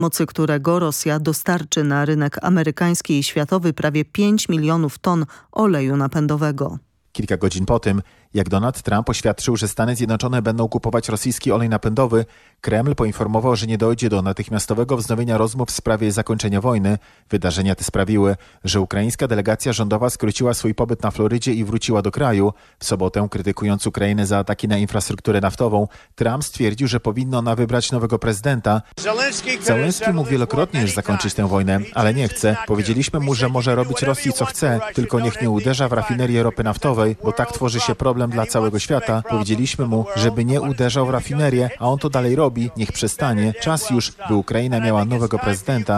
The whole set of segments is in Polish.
mocy którego Rosja dostarczy na rynek amerykański i światowy prawie 5 milionów ton oleju napędowego. Kilka godzin po tym, jak Donald Trump oświadczył, że Stany Zjednoczone będą kupować rosyjski olej napędowy, Kreml poinformował, że nie dojdzie do natychmiastowego wznowienia rozmów w sprawie zakończenia wojny. Wydarzenia te sprawiły, że ukraińska delegacja rządowa skróciła swój pobyt na Florydzie i wróciła do kraju. W sobotę, krytykując Ukrainę za ataki na infrastrukturę naftową, Trump stwierdził, że powinno ona wybrać nowego prezydenta. Zełenski mógł wielokrotnie już zakończyć tę wojnę, ale nie chce. Powiedzieliśmy mu, że może robić Rosji co chce, tylko niech nie uderza w rafinerię ropy naftowej, bo tak tworzy się problem dla całego świata. Powiedzieliśmy mu, żeby nie uderzał w rafinerię, a on to dalej robi. Niech przestanie. Czas już, by Ukraina miała nowego prezydenta,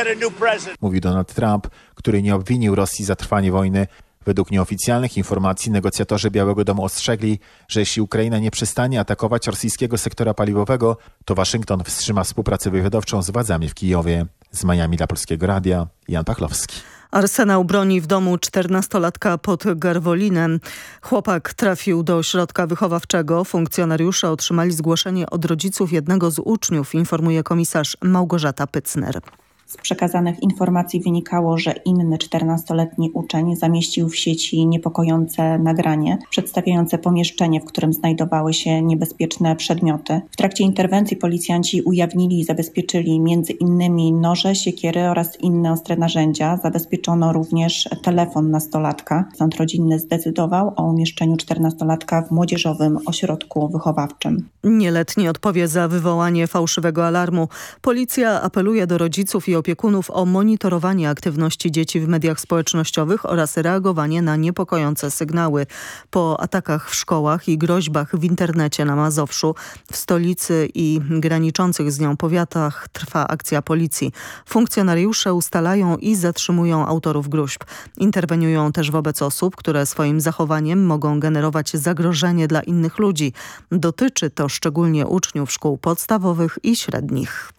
mówił Donald Trump, który nie obwinił Rosji za trwanie wojny. Według nieoficjalnych informacji negocjatorzy Białego Domu ostrzegli, że jeśli Ukraina nie przestanie atakować rosyjskiego sektora paliwowego, to Waszyngton wstrzyma współpracę wywiadowczą z władzami w Kijowie. Z Miami dla Polskiego Radia, Jan Pachlowski. Arsenał broni w domu 14-latka pod Garwolinem. Chłopak trafił do ośrodka wychowawczego. Funkcjonariusze otrzymali zgłoszenie od rodziców jednego z uczniów, informuje komisarz Małgorzata Pycner. Z przekazanych informacji wynikało, że inny 14-letni uczeń zamieścił w sieci niepokojące nagranie przedstawiające pomieszczenie, w którym znajdowały się niebezpieczne przedmioty. W trakcie interwencji policjanci ujawnili i zabezpieczyli m.in. noże, siekiery oraz inne ostre narzędzia. Zabezpieczono również telefon nastolatka. Sąd rodzinny zdecydował o umieszczeniu 14-latka w młodzieżowym ośrodku wychowawczym. Nieletni odpowie za wywołanie fałszywego alarmu. Policja apeluje do rodziców i opiekunów o monitorowanie aktywności dzieci w mediach społecznościowych oraz reagowanie na niepokojące sygnały. Po atakach w szkołach i groźbach w internecie na Mazowszu, w stolicy i graniczących z nią powiatach trwa akcja policji. Funkcjonariusze ustalają i zatrzymują autorów gruźb. Interweniują też wobec osób, które swoim zachowaniem mogą generować zagrożenie dla innych ludzi. Dotyczy to szczególnie uczniów szkół podstawowych i średnich.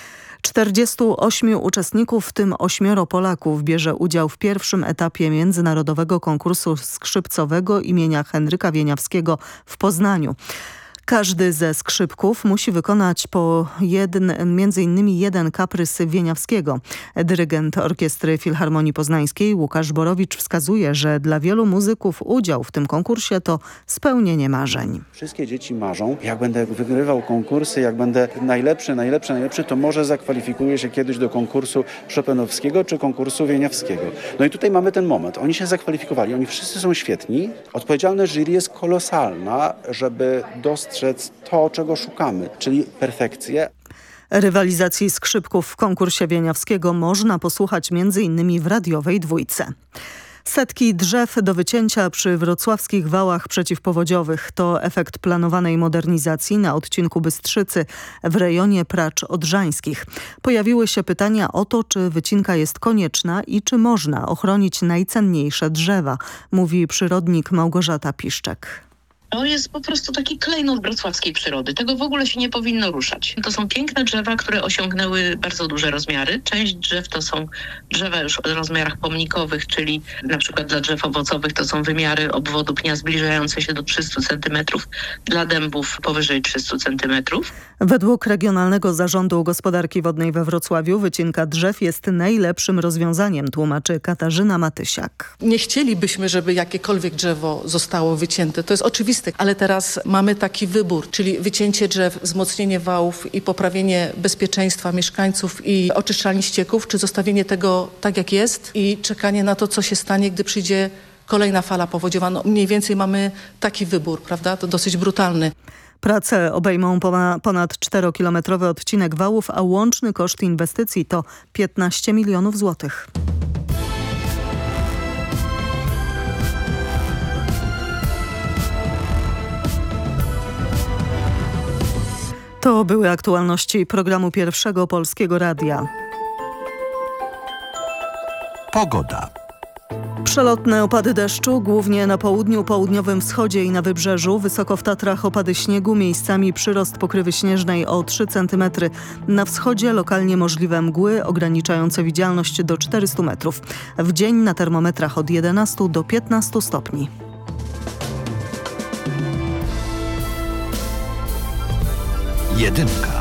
48 uczestników, w tym 8 Polaków, bierze udział w pierwszym etapie międzynarodowego konkursu skrzypcowego imienia Henryka Wieniawskiego w Poznaniu. Każdy ze skrzypków musi wykonać między innymi jeden kaprys Wieniawskiego. Dyrygent Orkiestry Filharmonii Poznańskiej Łukasz Borowicz wskazuje, że dla wielu muzyków udział w tym konkursie to spełnienie marzeń. Wszystkie dzieci marzą, jak będę wygrywał konkursy, jak będę najlepszy, to może zakwalifikuję się kiedyś do konkursu Chopinowskiego czy konkursu Wieniawskiego. No i tutaj mamy ten moment. Oni się zakwalifikowali, oni wszyscy są świetni. Odpowiedzialność jury jest kolosalna, żeby dostrzec to, czego szukamy, czyli perfekcję. Rywalizacji skrzypków w konkursie Wieniawskiego można posłuchać m.in. w radiowej Dwójce. Setki drzew do wycięcia przy wrocławskich wałach przeciwpowodziowych to efekt planowanej modernizacji na odcinku Bystrzycy w rejonie Pracz Odrzańskich. Pojawiły się pytania o to, czy wycinka jest konieczna i czy można ochronić najcenniejsze drzewa, mówi przyrodnik Małgorzata Piszczek. To jest po prostu taki klejnot wrocławskiej przyrody. Tego w ogóle się nie powinno ruszać. To są piękne drzewa, które osiągnęły bardzo duże rozmiary. Część drzew to są drzewa już o rozmiarach pomnikowych, czyli na przykład dla drzew owocowych to są wymiary obwodu pnia zbliżające się do 300 cm, dla dębów powyżej 300 cm. Według Regionalnego Zarządu Gospodarki Wodnej we Wrocławiu wycinka drzew jest najlepszym rozwiązaniem, tłumaczy Katarzyna Matysiak. Nie chcielibyśmy, żeby jakiekolwiek drzewo zostało wycięte. To jest oczywiste, ale teraz mamy taki wybór, czyli wycięcie drzew, wzmocnienie wałów i poprawienie bezpieczeństwa mieszkańców i oczyszczalni ścieków, czy zostawienie tego tak jak jest i czekanie na to, co się stanie, gdy przyjdzie kolejna fala powodziowa. No, mniej więcej mamy taki wybór, prawda? To dosyć brutalny. Prace obejmą ponad 4-kilometrowy odcinek wałów, a łączny koszt inwestycji to 15 milionów złotych. To były aktualności programu Pierwszego Polskiego Radia. Pogoda. Przelotne opady deszczu, głównie na południu, południowym wschodzie i na wybrzeżu. Wysoko w Tatrach opady śniegu, miejscami przyrost pokrywy śnieżnej o 3 cm. Na wschodzie lokalnie możliwe mgły ograniczające widzialność do 400 metrów. W dzień na termometrach od 11 do 15 stopni. Jedynka.